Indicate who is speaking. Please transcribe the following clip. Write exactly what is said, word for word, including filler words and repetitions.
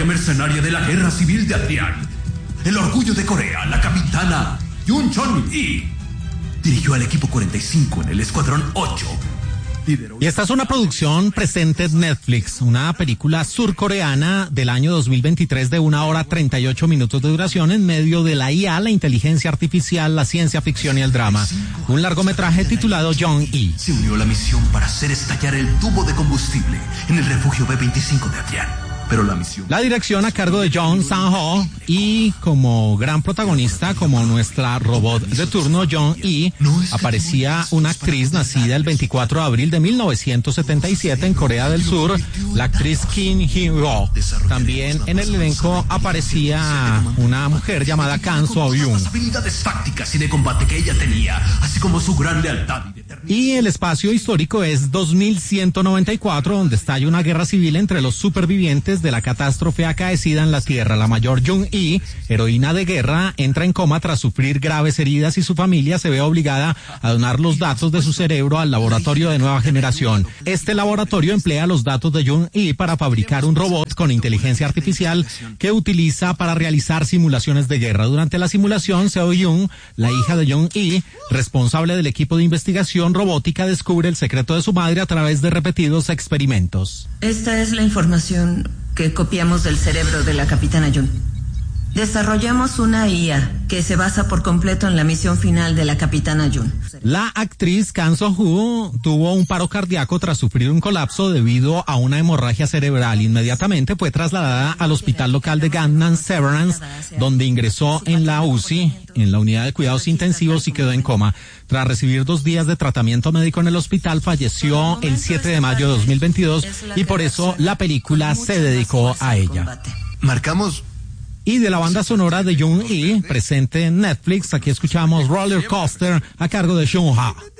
Speaker 1: historia mercenaria de la guerra civil de Adrián. El orgullo de Corea, la capitana Yoon Chon-hee. Dirigió al equipo cuarenta y cinco en el escuadrón ocho.
Speaker 2: Y esta es una producción presente en Netflix, una película surcoreana del año dos mil veintitrés de una hora treinta y ocho minutos de duración en medio de la I A, la inteligencia artificial, la ciencia ficción y el drama. Un largometraje titulado Jong-hee.
Speaker 1: Se unió a la misión para hacer estallar el tubo de combustible en el refugio B veinticinco de Adrián. Pero la misión...
Speaker 2: La dirección a cargo de Jong Sang-ho y como gran protagonista, como nuestra robot de turno, Jong-hee, aparecía una actriz nacida el veinticuatro de abril de mil novecientos setenta y siete en Corea del Sur, la actriz Kim Hee-ro. También en el elenco aparecía una mujer llamada Kang So-yoon.
Speaker 1: Las habilidades tácticas y de combate que ella tenía, así como su gran lealtad y determinación.
Speaker 2: Y el espacio histórico es dos mil ciento noventa y cuatro, donde estalla una guerra civil entre los supervivientes de la catástrofe acaecida en la Tierra. La mayor Jung-hee, heroína de guerra, entra en coma tras sufrir graves heridas y su familia se ve obligada a donar los datos de su cerebro al laboratorio de nueva generación. Este laboratorio emplea los datos de Jung-hee para fabricar un robot con inteligencia artificial que utiliza para realizar simulaciones de guerra. Durante la simulación, Seo-yoon, la hija de Jung-hee, responsable del equipo de investigación robótica, descubre el secreto de su madre a través de repetidos experimentos.
Speaker 3: Esta es la información que copiamos del cerebro de la capitana Yoon. Desarrollamos una I A que se basa por completo en la misión final de la capitana Yoon.
Speaker 2: La actriz Kang So-hoo tuvo un paro cardíaco tras sufrir un colapso debido a una hemorragia cerebral. Inmediatamente fue trasladada al hospital local de Gangnam Severance, donde ingresó en la U C I, en la unidad de cuidados intensivos, y quedó en coma. Tras recibir dos días de tratamiento médico en el hospital, falleció el siete de mayo de dos mil veintidós y por eso la película se dedicó a ella.
Speaker 1: Marcamos...
Speaker 2: Y de la banda sonora de Jung-hee, presente en Netflix, aquí escuchamos Roller Coaster a cargo de Shunha.